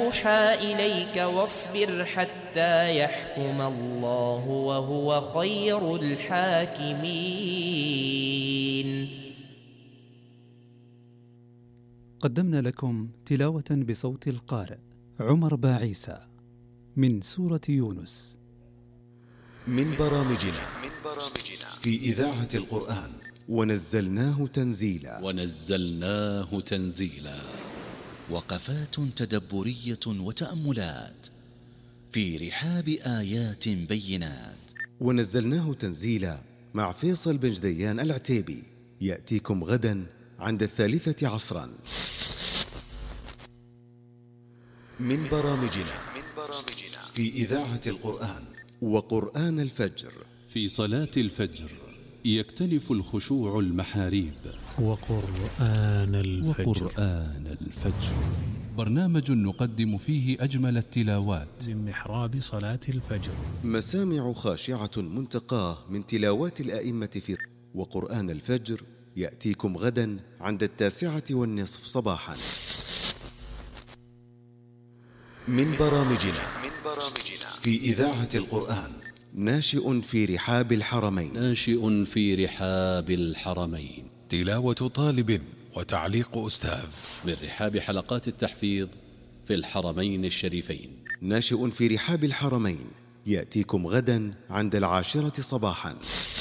يوحى إليك واصبر حتى يحكم الله وهو خير الحاكمين. قدمنا لكم تلاوة بصوت القارئ عمر باعيسى من سورة يونس. من برامجنا في إذاعة القرآن ونزلناه تنزيلا وقفات تدبرية وتأملات في رحاب آيات بينات. ونزلناه تنزيلا مع فيصل بن جديان العتيبي، يأتيكم غدا عند 3 عصرا. من برامجنا في إذاعة القرآن وقرآن الفجر. في صلاة الفجر يكتنف الخشوع المحاريب. وقرآن الفجر برنامج نقدم فيه أجمل التلاوات من محراب صلاة الفجر. مسامع خاشعة منتقاه من تلاوات الأئمة في وقرآن الفجر يأتيكم غدا عند 9:30 صباحا. من برامجنا في إذاعة القرآن ناشئ في رحاب الحرمين. تلاوة طالب وتعليق أستاذ من رحاب حلقات التحفيظ في الحرمين الشريفين. ناشئ في رحاب الحرمين يأتيكم غدا عند 10 صباحا.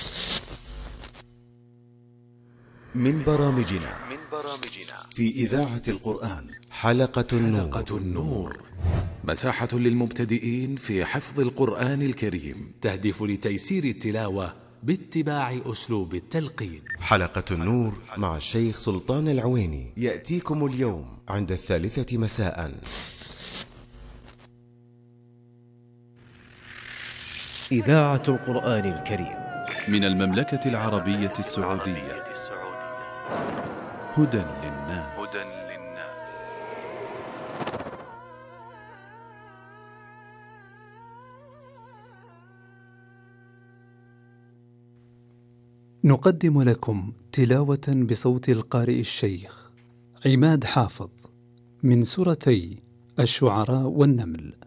من برامجنا في إذاعة القرآن حلقة النور، مساحة للمبتدئين في حفظ القرآن الكريم، تهدف لتيسير التلاوة باتباع أسلوب التلقين. حلقة النور مع الشيخ سلطان العويني يأتيكم اليوم عند 3 مساء. إذاعة القرآن الكريم من المملكة العربية السعودية. هدى للناس. نقدم لكم تلاوة بصوت القارئ الشيخ عماد حافظ من سورتي الشعراء والنمل.